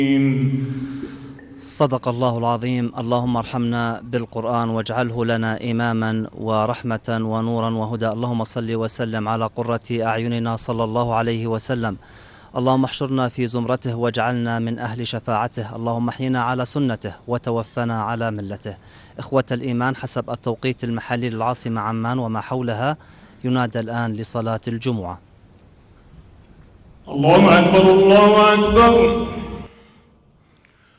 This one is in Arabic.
صدق الله العظيم. اللهم ارحمنا بالقرآن واجعله لنا إماما ورحمة ونورا وهدى. اللهم صل وسلم على قرة أعيننا صلى الله عليه وسلم. اللهم احشرنا في زمرته واجعلنا من أهل شفاعته. اللهم احينا على سنته وتوفنا على ملته. إخوة الإيمان، حسب التوقيت المحلي للعاصمة عمان وما حولها ينادى الآن لصلاة الجمعة. الله أكبر الله أكبر.